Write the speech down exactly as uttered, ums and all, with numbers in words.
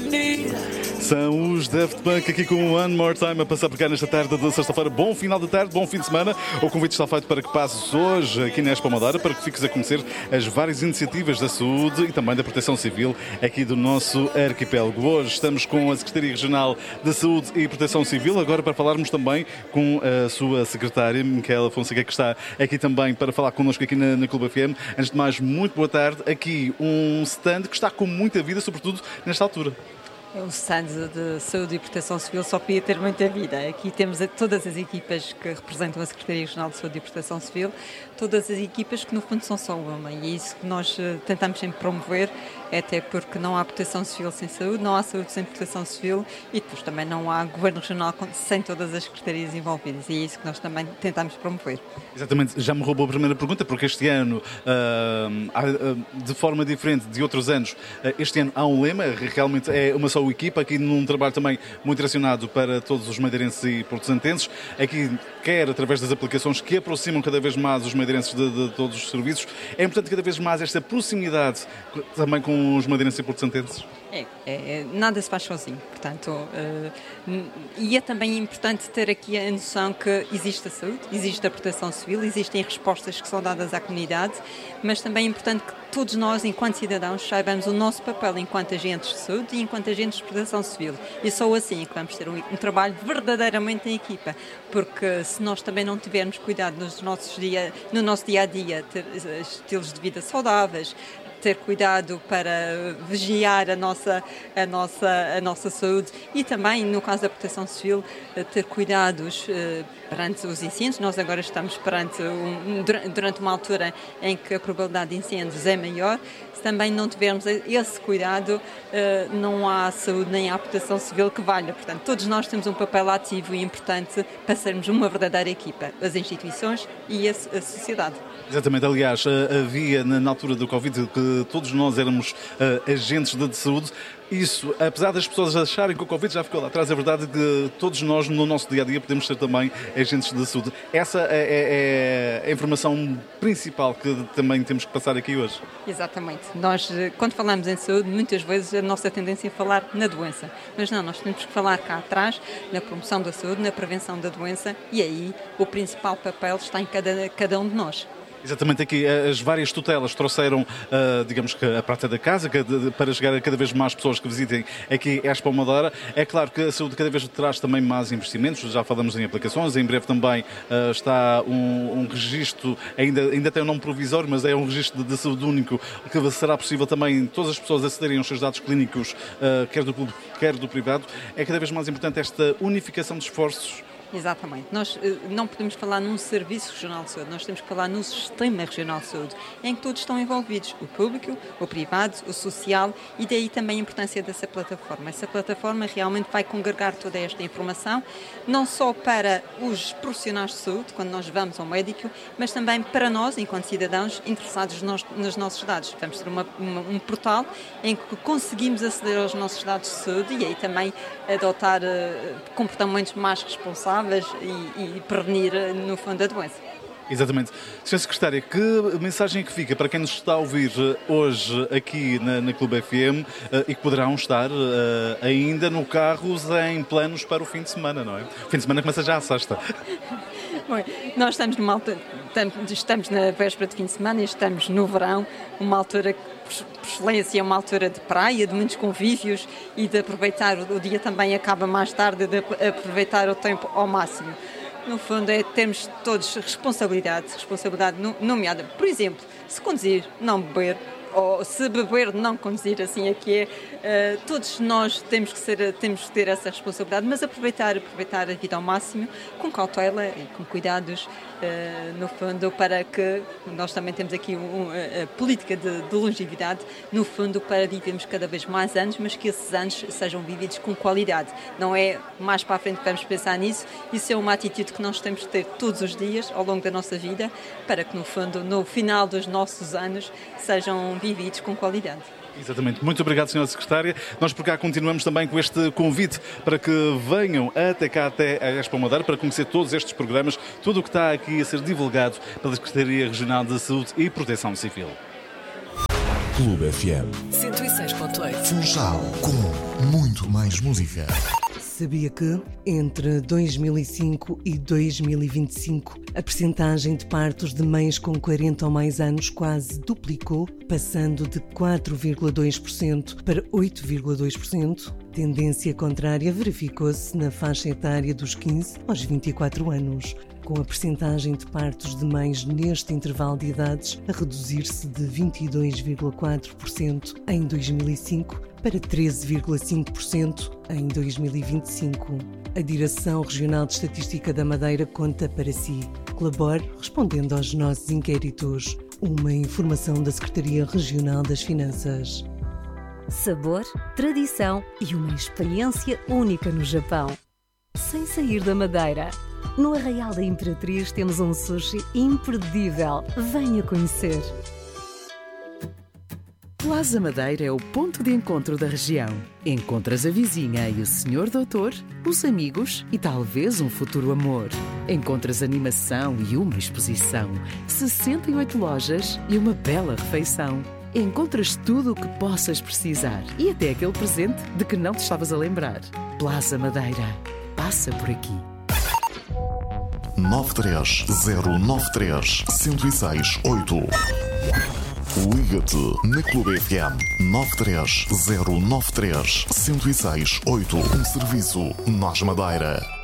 need. São os Daft Punk aqui com One More Time a passar por cá nesta tarde de sexta-feira. Bom final de tarde, bom fim de semana. O convite está feito para que passes hoje aqui na Expo Madeira, para que fiques a conhecer as várias iniciativas da saúde e também da proteção civil aqui do nosso arquipélago. Hoje estamos com a Secretaria Regional da Saúde e Proteção Civil, agora para falarmos também com a sua secretária, Micaela Fonseca, que está aqui também para falar connosco aqui na, na Clube F M. Antes de mais, muito boa tarde. Aqui um stand que está com muita vida, sobretudo nesta altura. É um stand de saúde e proteção civil, só podia ter muita vida. Aqui temos todas as equipas que representam a Secretaria Regional de Saúde e Proteção Civil, todas as equipas que no fundo são só uma, e é isso que nós tentamos sempre promover, até porque não há proteção civil sem saúde, não há saúde sem proteção civil e depois também não há governo regional sem todas as secretarias envolvidas, e é isso que nós também tentamos promover. Exatamente, já me roubou a primeira pergunta, porque este ano, de forma diferente de outros anos, este ano há um lema, realmente é uma só equipa, aqui num trabalho também muito direcionado para todos os madeirenses e porto-santenses, aqui quer através das aplicações que aproximam cada vez mais os madeirenses de, de todos os serviços. É importante cada vez mais esta proximidade também com os madeirenses e porto-santenses? É, é, nada se faz sozinho, portanto, uh, e é também importante ter aqui a noção que existe a saúde, existe a proteção civil, existem respostas que são dadas à comunidade, mas também é importante que todos nós, enquanto cidadãos, saibamos o nosso papel enquanto agentes de saúde e enquanto agentes de proteção civil. E só assim é que vamos ter um, um trabalho verdadeiramente em equipa, porque se nós também não tivermos cuidado nos nossos dia, no nosso dia-a-dia, ter estilos de vida saudáveis, ter cuidado para vigiar a nossa, a, nossa, a nossa saúde e também, no caso da proteção civil, ter cuidados uh, perante os incêndios. Nós agora estamos perante um, durante uma altura em que a probabilidade de incêndios é maior. Se também não tivermos esse cuidado, uh, não há saúde nem há proteção civil que valha. Portanto, todos nós temos um papel ativo e importante para sermos uma verdadeira equipa, as instituições e a, a sociedade. Exatamente, aliás, havia na altura do Covid que todos nós éramos uh, agentes de saúde. Isso, apesar das pessoas acharem que o Covid já ficou lá atrás, é verdade que todos nós no nosso dia-a-dia podemos ser também agentes de saúde. Essa é, é, é a informação principal que também temos que passar aqui hoje. Exatamente. Nós, quando falamos em saúde, muitas vezes a nossa tendência é falar na doença. Mas não, nós temos que falar cá atrás, na promoção da saúde, na prevenção da doença, e aí o principal papel está em cada, cada um de nós. Exatamente, aqui as várias tutelas trouxeram, uh, digamos que a prata da casa, que, de, para chegar a cada vez mais pessoas que visitem aqui a Expo Madeira. É claro que a saúde cada vez traz também mais investimentos, já falamos em aplicações, em breve também uh, está um, um registro, ainda, ainda tem um nome provisório, mas é um registro de, de saúde único, que será possível também todas as pessoas acederem aos seus dados clínicos, uh, quer do público, quer do privado. É cada vez mais importante esta unificação de esforços. Exatamente. Nós não podemos falar num serviço regional de saúde, nós temos que falar num sistema regional de saúde, em que todos estão envolvidos, o público, o privado, o social, e daí também a importância dessa plataforma. Essa plataforma realmente vai congregar toda esta informação, não só para os profissionais de saúde, quando nós vamos ao médico, mas também para nós, enquanto cidadãos, interessados nos, nos nossos dados. Vamos ter uma, uma, um portal em que conseguimos aceder aos nossos dados de saúde e aí também adotar uh, comportamentos mais responsáveis E, e prevenir, no fundo, a doença. Exatamente. senhora Secretária, que mensagem é que fica para quem nos está a ouvir hoje aqui na, na Clube F M uh, e que poderão estar uh, ainda no carro em planos para o fim de semana, não é? O fim de semana começa já à sexta. Bom, nós estamos, numa altura, estamos na véspera de fim de semana e estamos no verão, uma altura que, por excelência, é uma altura de praia, de muitos convívios e de aproveitar, o dia também acaba mais tarde, de aproveitar o tempo ao máximo. No fundo, é termos todos responsabilidade, responsabilidade nomeada. Por exemplo, se conduzir, não beber, ou se beber, não conduzir, assim é que é. Uh, todos nós temos que, ser, temos que ter essa responsabilidade, mas aproveitar, aproveitar a vida ao máximo, com cautela e com cuidados, uh, no fundo, para que nós também temos aqui um, a política de, de longevidade, no fundo, para vivermos cada vez mais anos, mas que esses anos sejam vividos com qualidade. Não é mais para a frente que vamos pensar nisso, isso é uma atitude que nós temos que ter todos os dias, ao longo da nossa vida, para que, no fundo, no final dos nossos anos, sejam vividos com qualidade. Exatamente. Muito obrigado, senhora Secretária. Nós por cá continuamos também com este convite para que venham até cá, até a Expo Madeira, para conhecer todos estes programas, tudo o que está aqui a ser divulgado pela Secretaria Regional de Saúde e Proteção Civil. Clube F M. cento e seis ponto oito. Funchal, com muito mais música. Sabia que, entre dois mil e cinco e dois mil e vinte e cinco, a percentagem de partos de mães com quarenta ou mais anos quase duplicou, passando de quatro vírgula dois por cento para oito vírgula dois por cento? Tendência contrária verificou-se na faixa etária dos quinze aos vinte e quatro anos, com a percentagem de partos de mães neste intervalo de idades a reduzir-se de vinte e dois vírgula quatro por cento em dois mil e cinco para treze vírgula cinco por cento em dois mil e vinte e cinco. A Direção Regional de Estatística da Madeira conta para si. Colabore respondendo aos nossos inquéritos. Uma informação da Secretaria Regional das Finanças. Sabor, tradição e uma experiência única no Japão. Sem sair da Madeira. No Arraial da Imperatriz temos um sushi imperdível. Venha conhecer. Plaza Madeira é o ponto de encontro da região. Encontras a vizinha e o senhor doutor, os amigos e talvez um futuro amor. Encontras animação e uma exposição, sessenta e oito lojas e uma bela refeição. Encontras tudo o que possas precisar e até aquele presente de que não te estavas a lembrar. Plaza Madeira. Passa por aqui. nove três zero nove três, zero seis oito. Liga-te na Clube F M nove três zero nove três, zero seis oito. Um serviço Nós Madeira.